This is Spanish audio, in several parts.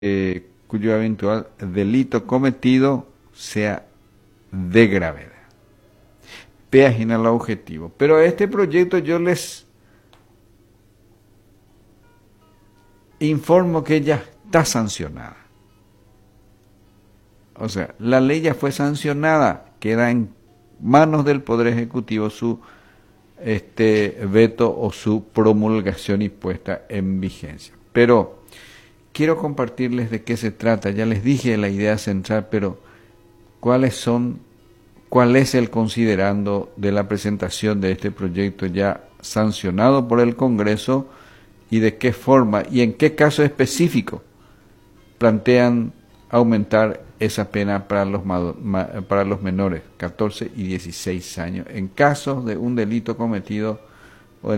cuyo eventual delito cometido sea de gravedad. Página el objetivo. Pero este proyecto yo les informo que ya está sancionada. O sea, la ley ya fue sancionada, queda en manos del Poder Ejecutivo su veto o su promulgación y puesta en vigencia. Pero quiero compartirles de qué se trata. Ya les dije la idea central, pero ¿cuál es el considerando de la presentación de este proyecto ya sancionado por el Congreso y de qué forma y en qué caso específico plantean aumentar esa pena para los menores, 14 y 16 años, en casos de un delito cometido o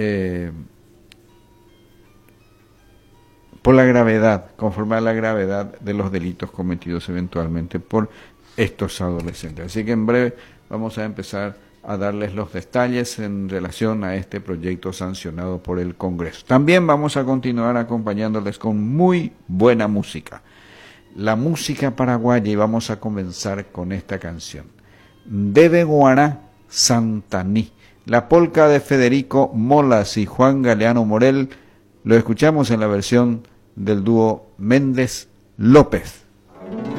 por la gravedad, conforme a la gravedad de los delitos cometidos eventualmente por estos adolescentes. Así que en breve vamos a empezar a darles los detalles en relación a este proyecto sancionado por el Congreso. También vamos a continuar acompañándoles con muy buena música, la música paraguaya, y vamos a comenzar con esta canción, Debe Guará Santaní, la polca de Federico Molas y Juan Galeano Morel. Lo escuchamos en la versión del dúo Méndez López.